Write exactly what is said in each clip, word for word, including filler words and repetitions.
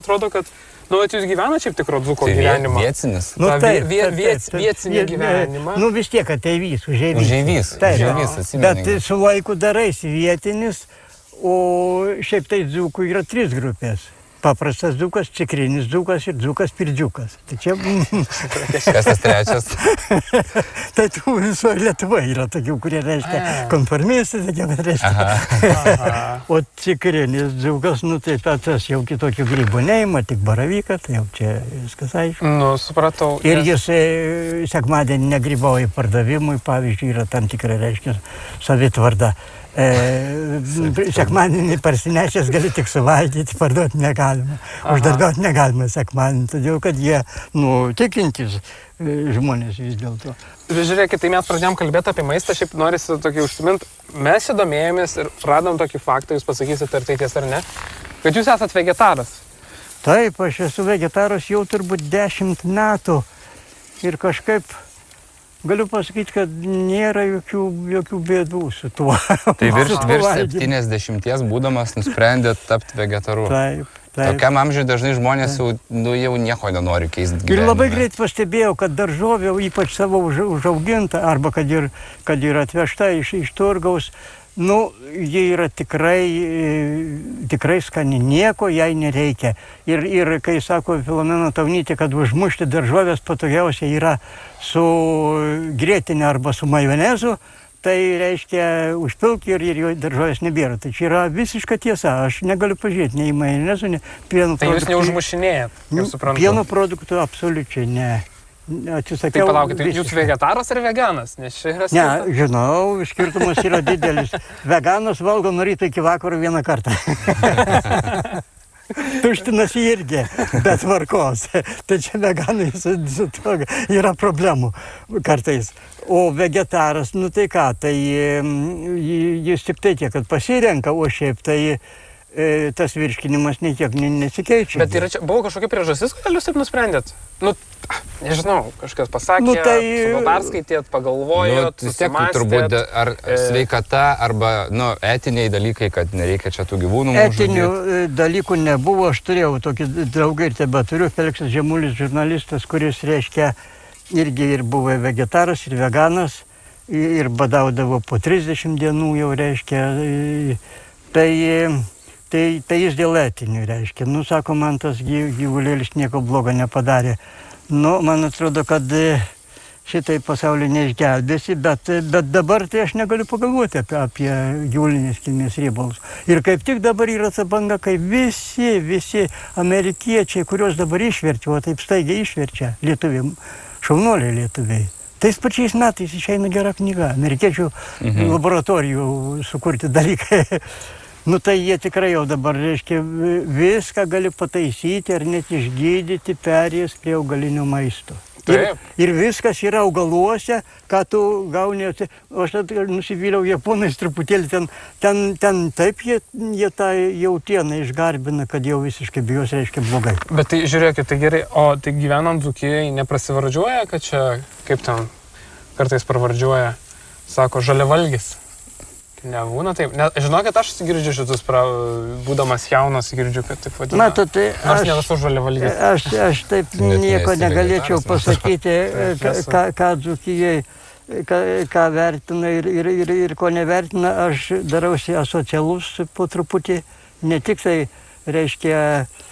Atrodo, kad, nu, at jūs gyvenate šiaip tikro dzūko tai gyvenimą. Viecinis. Nu, taip, vie, vie, vie, viecinį gyvenimą. Nu, vis tiek ateivys, užeivys. Užeivys, užeivys, atsimenu. Bet su laiku daraisi vietinis, o šiaip tai dzūkų yra trys grupės. Paprastas dzūkas, cikrinis dzūkas ir dzūkas pirdziukas. Tai čia... Kas tas trečias? Tai tų viso Lietuvoje yra tokių, kurie reiškia konformistai, tokie, bet reiškia. O cikrinis dzūkas, nu tai tas jau kitokių grybų neima, tik baravyką, tai jau čia viskas aišku. Nu, supratau. Ir jis sekmadienį negrybauja pardavimui, pavyzdžiui, yra tam tikra, reiškia, savitvarda. E, sekmadienį parsinešęs gali tik suvalgyti, parduoti negalima. Uždarbiauti negalima sekmadienį, todėl kad jie, nu, tikintis žmonės vis dėlto. Žiūrėkit, tai mes pradėjom kalbėti apie maistą, šiaip norisi tokį užsimint. Mes įdomėjomės ir radom tokį faktą, jūs pasakysite, ar tai tiesa ar ne, kad jūs esat vegetaras. Taip, aš esu vegetaras jau turbūt dešimt metų ir kažkaip galiu pasakyti, kad nėra jokių, jokių bėdų su tuo. Tai virš, virš septyniasdešimties būdamas nusprendėt tapti vegetaru. Taip, taip. Tokiam amžiui dažnai žmonės jau, nu, jau nieko nenori keisti gyvenime. Ir labai greit pastebėjau, kad daržovė, ypač savo užauginta, arba kad ir, kad ir atvežta iš, iš turgaus, nu, jie yra tikrai, tikrai skani, nieko jai nereikia. Ir, ir kai sako Filomena Taunytė, kad užmušti daržovės patogiausia yra su grietinė arba su majonezu, tai reiškia užpilk ir, ir jo daržovės nebėra. Tai čia yra visiška tiesa. Aš negaliu pažiūrėti nei majonezu, nei pieno tai produktų. Tai jūs neužmušinėjat, kaip suprantu. Pieno produktų absoliučiai ne. Atsisakiau. Tai palaukit, tai jūs vegetaras ar veganas? Nes čia yra skirtumas. Ne, žinau, skirtumas yra didelis. Veganas valgo nuo ryto iki vakaro vieną kartą. Tuštinasi irgi, bet tvarkos. Tai čia veganai su, su tuo yra problemų kartais. O vegetaras, nu tai ką, tai jis tik tai tiek, kad pasirenka, o šiaip tai e, tas virškinimas niekiek nesikeičia. Bet yra čia, buvo kažkokia priežastis, kodėl jūs taip nusprendėt? Nu, nežinau, kažkas pasakė, nu, tai, perskaitėt, pagalvojot, nu, susimąstėt. Turbūt ar sveikata, arba, nu, etiniai dalykai, kad nereikia čia tų gyvūnų. Etinių dalykų nebuvo, aš turėjau tokį draugą ir tebe turiu, Feliksas Žemulis, žurnalistas, kuris, reiškia, irgi ir buvo vegetaras, ir veganas, ir badaudavo po trisdešimt dienų jau, reiškia, tai... Tai, tai jis dėl etinių, reiškia. Nu, sako, man tas gyvulėlis nieko blogo nepadarė. Nu, man atrodo, kad šitai pasaulį neišgelbėsi, bet, bet dabar tai aš negaliu pagalvoti apie, apie gyvulinės kilmės riebalus. Ir kaip tik dabar yra ta banga, kai visi, visi amerikiečiai, kuriuos dabar išverčia, o taip staigiai išverčia lietuviai, šaunuoliai lietuviai. Tais pačiais metais išeina gera knyga, amerikiečių mhm. laboratorijų sukurti dalykai. Nu tai jie tikrai jau dabar, reiškia, viską gali pataisyti ar net išgydyti, perėjęs prie augalinio maisto. Ir, ir viskas yra augaluose, ką tu gauni. O aš nusivyliau japonais truputėlį, ten, ten, ten taip jie, jie tą jautieną išgarbina, kad jau visiškai bijos reiškia blogai. Bet tai žiūrėkit, tai gerai, o tai gyvenant Dzūkijai neprasivardžiuoja, kad čia, kaip ten kartais pravardžiuoja, sako, žaliavalgis. Nebūna taip. Ne, žinokit, aš girdžiu šitus, pra, būdamas jaunas, girdžiu, kad taip vadina. Matot, tai aš nesu žaliavalgis. Aš, aš taip nieko negalėčiau pasakyti, ką, ką Dzūkijai, ką, ką vertina ir, ir, ir, ir ko nevertina. Aš darausi asocialus po truputį, ne tik tai, reiškia,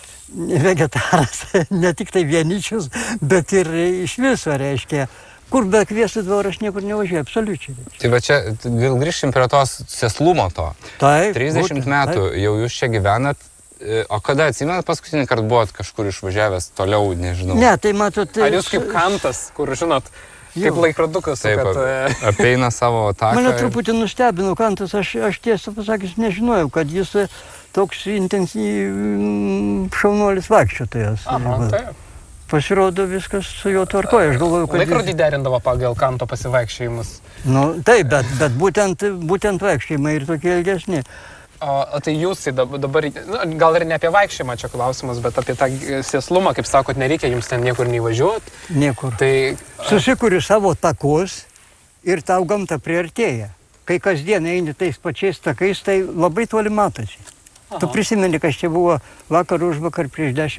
vegetaras, ne tik tai vieničius, bet ir iš viso, reiškia. Kur be kviestų dvarą aš niekur nevažiuoju, absoliučiai. Tai va čia, gal grįžtim prie tos sėslumo to. Taip. trisdešimt metų taip. Jau jūs čia gyvenat, o kada atsimenat paskutinį kartą buvot kažkur išvažiavęs toliau, nežinau. Ne, tai matot... Ar jūs kaip Kantas, kur, žinot, kaip laikrodukas, taip, kad... apeina savo taką. Mane truputį nustebino Kantas, aš, aš tiesą pasakys nežinojau, kad jis toks intensyviai šaunuolis vaikščiotojas. Aha, taip. Pasirodo, viskas su juo tvarkoja. Aš galvoju, kad... Laikrodį derindavo pagal Kanto pasivaikščiojimus. Nu, taip, bet, bet būtent, būtent vaikščiojimai ir tokie ilgesni. O, o tai jūs dabar, nu, gal ir ne apie vaikščiojimą čia klausimas, bet apie tą sėslumą, kaip sakot, nereikia jums ten niekur neįvažiuoti. Niekur. Tai... Susikuri savo takus ir tau gamta priartėja. Kai kasdien eini tais pačiais takais, tai labai toli matosi. Aha. Tu prisimeni, kas čia buvo vakar užvakar prieš dešimt